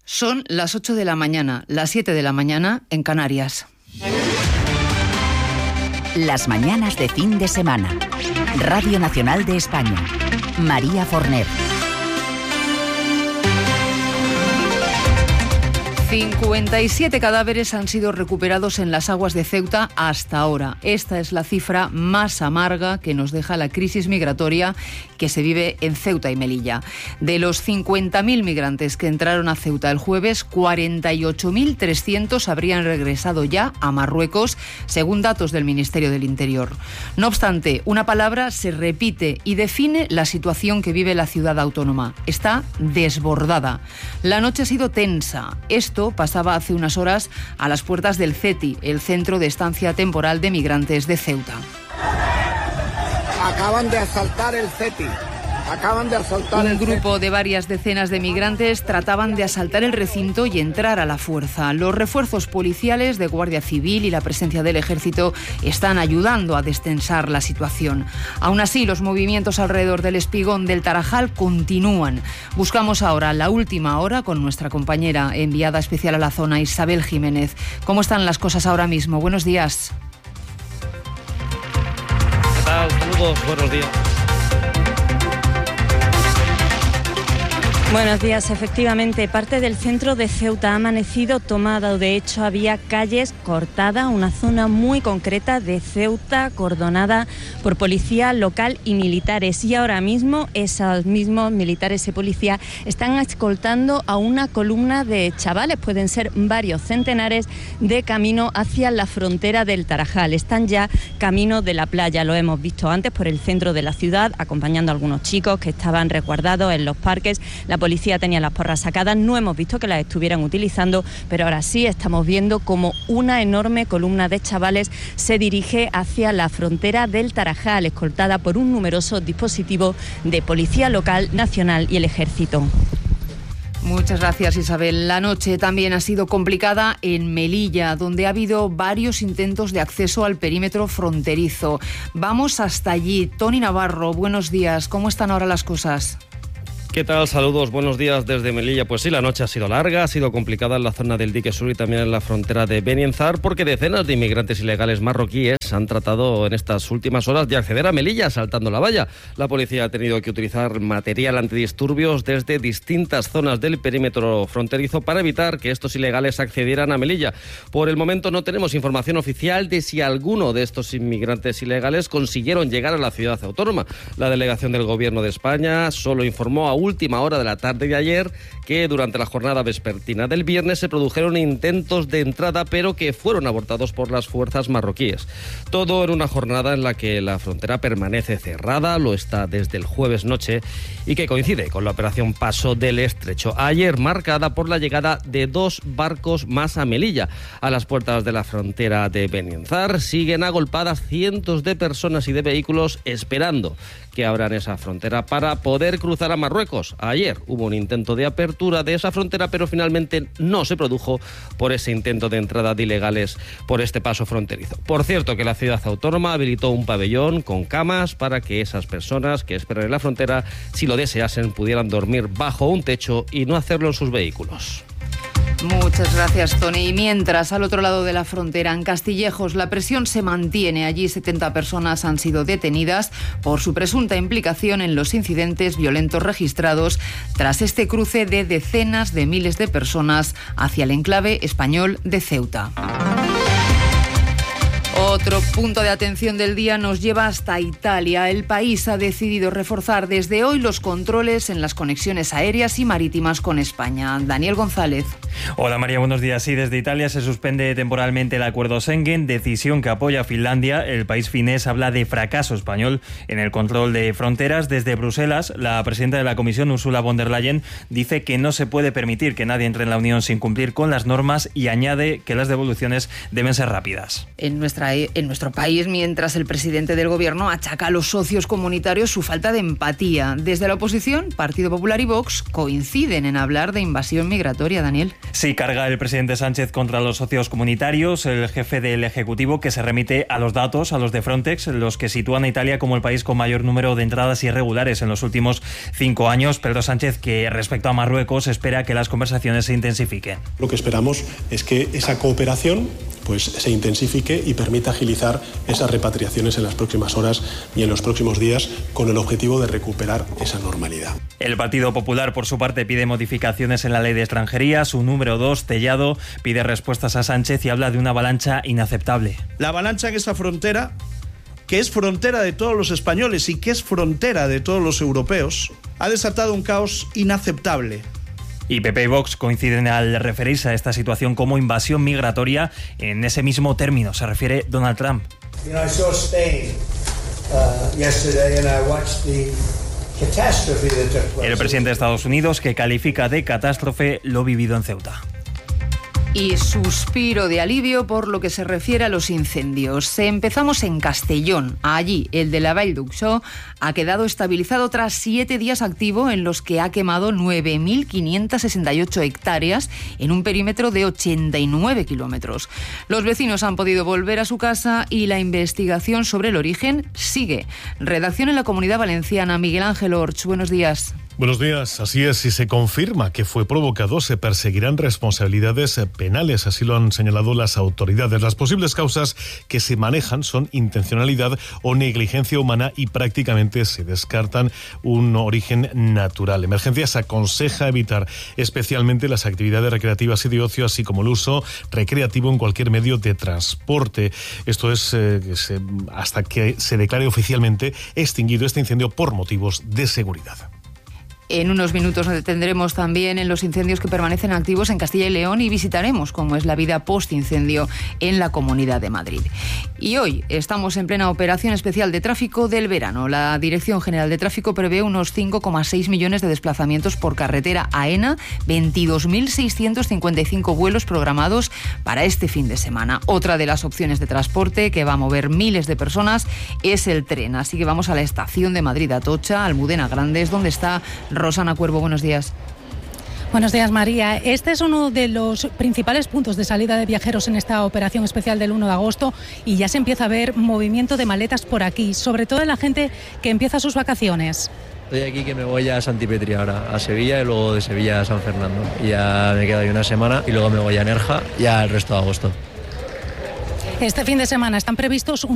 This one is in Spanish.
Son las 8 de la mañana, las 7 de la mañana en Canarias. Las mañanas de fin de semana. Radio Nacional de España. María Forner. 57 cadáveres han sido recuperados en las aguas de Ceuta hasta ahora. Esta es la cifra más amarga que nos deja la crisis migratoria que se vive en Ceuta y Melilla. De los 50.000 migrantes que entraron a Ceuta el jueves, 48.300 habrían regresado ya a Marruecos, según datos del Ministerio del Interior. No obstante, una palabra se repite y define la situación que vive la ciudad autónoma. Está desbordada. La noche ha sido tensa. Esto pasaba hace unas horas a las puertas del CETI, el Centro de Estancia Temporal de Migrantes de Ceuta. Acaban de asaltar el CETI. Un grupo de varias decenas de migrantes trataban de asaltar el recinto y entrar a la fuerza. Los refuerzos policiales de Guardia Civil y la presencia del Ejército están ayudando a destensar la situación. Aún así, los movimientos alrededor del espigón del Tarajal continúan. Buscamos ahora la última hora con nuestra compañera enviada especial a la zona, Isabel Jiménez. ¿Cómo están las cosas ahora mismo? Buenos días. ¿Qué tal? Saludos, buenos días. Buenos días. Efectivamente, parte del centro de Ceuta ha amanecido tomada. De hecho, había calles cortadas, una zona muy concreta de Ceuta cordonada por policía local y militares. Y ahora mismo esos mismos militares y policías están escoltando a una columna de chavales, pueden ser varios centenares, de camino hacia la frontera del Tarajal. Están ya camino de la playa, lo hemos visto antes por el centro de la ciudad, acompañando a algunos chicos que estaban resguardados en los parques. La policía tenía las porras sacadas, no hemos visto que las estuvieran utilizando, pero ahora sí estamos viendo como una enorme columna de chavales se dirige hacia la frontera del Tarajal, escoltada por un numeroso dispositivo de policía local, nacional y el Ejército. Muchas gracias, Isabel. La noche también ha sido complicada en Melilla, donde ha habido varios intentos de acceso al perímetro fronterizo. Vamos hasta allí. Tony Navarro, buenos días. ¿Cómo están ahora las cosas? ¿Qué tal? Saludos, buenos días desde Melilla. Pues sí, la noche ha sido larga, ha sido complicada en la zona del Dique Sur y también en la frontera de Benienzar, porque decenas de inmigrantes ilegales marroquíes han tratado en estas últimas horas de acceder a Melilla saltando la valla. La policía ha tenido que utilizar material antidisturbios desde distintas zonas del perímetro fronterizo para evitar que estos ilegales accedieran a Melilla. Por el momento no tenemos información oficial de si alguno de estos inmigrantes ilegales consiguieron llegar a la ciudad autónoma. La delegación del Gobierno de España solo informó a última hora de la tarde de ayer que durante la jornada vespertina del viernes se produjeron intentos de entrada, pero que fueron abortados por las fuerzas marroquíes. Todo en una jornada en la que la frontera permanece cerrada, lo está desde el jueves noche, y que coincide con la operación Paso del Estrecho, ayer marcada por la llegada de 2 barcos más a Melilla. A las puertas de la frontera de Benienzar siguen agolpadas cientos de personas y de vehículos esperando que abran esa frontera para poder cruzar a Marruecos. Ayer hubo un intento de apertura de esa frontera, pero finalmente no se produjo por ese intento de entrada de ilegales por este paso fronterizo. Por cierto, que la ciudad autónoma habilitó un pabellón con camas para que esas personas que esperan en la frontera, si lo deseasen, pudieran dormir bajo un techo y no hacerlo en sus vehículos. Muchas gracias, Tony. Y mientras, al otro lado de la frontera, en Castillejos, la presión se mantiene. Allí 70 personas han sido detenidas por su presunta implicación en los incidentes violentos registrados tras este cruce de decenas de miles de personas hacia el enclave español de Ceuta. Otro punto de atención del día nos lleva hasta Italia. El país ha decidido reforzar desde hoy los controles en las conexiones aéreas y marítimas con España. Daniel González. Hola María, buenos días. Sí, desde Italia se suspende temporalmente el acuerdo Schengen, decisión que apoya a Finlandia. El país finés habla de fracaso español en el control de fronteras. Desde Bruselas, la presidenta de la Comisión, Ursula von der Leyen, dice que no se puede permitir que nadie entre en la Unión sin cumplir con las normas y añade que las devoluciones deben ser rápidas. En nuestra nuestro país, mientras el presidente del Gobierno achaca a los socios comunitarios su falta de empatía. Desde la oposición, Partido Popular y Vox coinciden en hablar de invasión migratoria, Daniel. Sí, carga el presidente Sánchez contra los socios comunitarios, el jefe del Ejecutivo, que se remite a los datos, a los de Frontex, los que sitúan a Italia como el país con mayor número de entradas irregulares en los últimos 5 años. Pedro Sánchez, que respecto a Marruecos, espera que las conversaciones se intensifiquen. Lo que esperamos es que esa cooperación pues se intensifique y permita agilizar esas repatriaciones en las próximas horas y en los próximos días, con el objetivo de recuperar esa normalidad. El Partido Popular, por su parte, pide modificaciones en la ley de extranjería. Su número 2, Tellado, pide respuestas a Sánchez y habla de una avalancha inaceptable. La avalancha en esa frontera, que es frontera de todos los españoles y que es frontera de todos los europeos, ha desatado un caos inaceptable. Y PP y Vox coinciden al referirse a esta situación como invasión migratoria. En ese mismo término se refiere Donald Trump. El presidente de Estados Unidos, que califica de catástrofe lo vivido en Ceuta. Y suspiro de alivio por lo que se refiere a los incendios. Empezamos en Castellón. Allí, el de la Vall d'Uixó ha quedado estabilizado tras 7 días activo, en los que ha quemado 9.568 hectáreas en un perímetro de 89 kilómetros. Los vecinos han podido volver a su casa y la investigación sobre el origen sigue. Redacción en la Comunidad Valenciana. Miguel Ángel Orch, buenos días. Buenos días. Así es, si se confirma que fue provocado, se perseguirán responsabilidades penales. Así lo han señalado las autoridades. Las posibles causas que se manejan son intencionalidad o negligencia humana y prácticamente se descartan un origen natural. Emergencias aconseja evitar especialmente las actividades recreativas y de ocio, así como el uso recreativo en cualquier medio de transporte. Esto es hasta que se declare oficialmente extinguido este incendio por motivos de seguridad. En unos minutos nos detendremos también en los incendios que permanecen activos en Castilla y León y visitaremos cómo es la vida post-incendio en la Comunidad de Madrid. Y hoy estamos en plena operación especial de tráfico del verano. La Dirección General de Tráfico prevé unos 5,6 millones de desplazamientos por carretera a AENA, 22.655 vuelos programados para este fin de semana. Otra de las opciones de transporte que va a mover miles de personas es el tren. Así que vamos a la estación de Madrid Atocha, Almudena Grandes, donde está Rosana Cuervo. Buenos días. Buenos días, María. Este es uno de los principales puntos de salida de viajeros en esta operación especial del 1 de agosto y ya se empieza a ver movimiento de maletas por aquí, sobre todo en la gente que empieza sus vacaciones. Estoy aquí que me voy a Santipetri ahora, a Sevilla, y luego de Sevilla a San Fernando. Y ya me quedo ahí una semana y luego me voy a Nerja ya el resto de agosto. Este fin de semana están previstos